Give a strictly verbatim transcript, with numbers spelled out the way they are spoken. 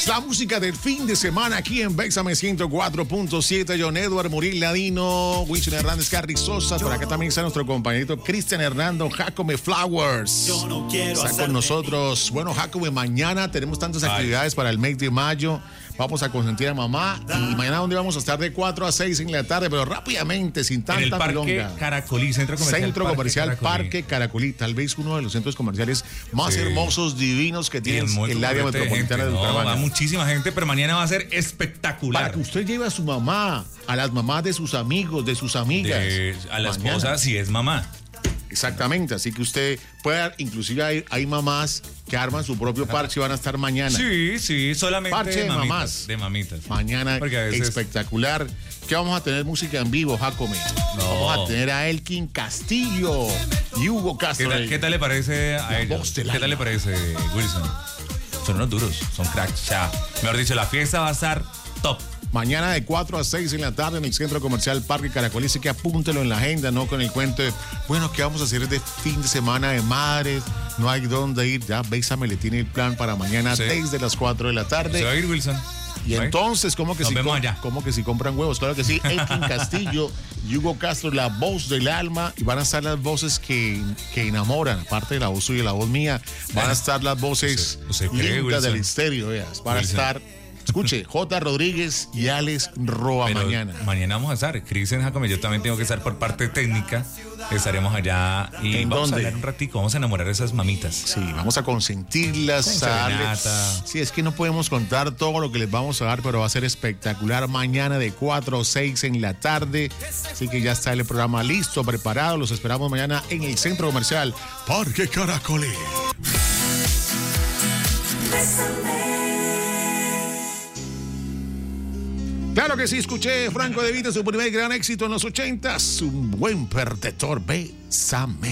La música del fin de semana aquí en Bésame ciento cuatro punto siete. John Edward, Muril Ladino, Wilson Hernández, Carly Sosa. Por acá también está nuestro compañerito Cristian Hernando, Jacome Flowers. Yo no quiero está con nosotros. Bueno, Jacome, mañana tenemos tantas Ay. actividades para el mes de mayo. Vamos a consentir a mamá. Y mañana, ¿dónde vamos a estar? De cuatro a seis en la tarde, pero rápidamente, sin tanta en el Parque milonga. Caracolí, Centro Comercial. Centro Parque Comercial Caracolí. Parque Caracolí. Tal vez uno de los centros comerciales más Sí. hermosos, divinos que tiene el, el área metropolitana de, de Bucaramanga. No, va muchísima gente, pero mañana va a ser espectacular. Para que usted lleve a su mamá, a las mamás de sus amigos, de sus amigas. De, a la mañana. esposa, si es mamá. Exactamente, así que usted puede, inclusive hay, hay mamás que arman su propio parche y van a estar mañana. Sí, sí, solamente Parche de, de mamitas, mamás. De mamitas. Mañana veces... espectacular. ¿Qué vamos a tener música en vivo, Jacome? No. Vamos a tener a Elkin Castillo y Hugo Castro. ¿Qué tal, ¿qué tal le parece a La ellos? voz del ¿Qué alma. tal le parece, Wilson? Son unos duros, son cracks. O sea, mejor dicho, la fiesta va a estar top. Mañana de cuatro a seis en la tarde en el Centro Comercial Parque Caracolí. Así que apúntelo en la agenda, ¿no? Con el cuento de, bueno, ¿qué vamos a hacer de fin de semana de madres? No hay dónde ir. Ya Bésame le tiene el plan para mañana Sí. desde las cuatro de la tarde. ¿Se va a ir, Wilson? Y ¿Va? entonces, ¿cómo que, Nos si vemos com- allá. ¿cómo que si compran huevos? Claro que sí. Elkin Castillo y Hugo Castro, la voz del alma. Y van a estar las voces que, que enamoran. Aparte de la voz suya y la voz mía, van a estar las voces ¿Usted- usted cree, lindas del Wilson? estéreo. Veas. Van a Wilson. estar, escuche, J. Rodríguez y Alex Roa Pero mañana. Mañana vamos a estar. Cristian Jacome, yo también tengo que estar por parte técnica. Estaremos allá y ¿En vamos dónde? a hablar un ratico. Vamos a enamorar a esas mamitas. Sí, vamos a consentirlas. Con a darles- serenata. Sí, es que no podemos contar todo lo que les vamos a dar, pero va a ser espectacular mañana de cuatro a seis en la tarde. Así que ya está el programa listo, preparado. Los esperamos mañana en el Centro Comercial Parque Caracolí. Claro que sí, escuché Franco De Vita, su primer gran éxito en los ochentas. Un buen perdedor, Bésame.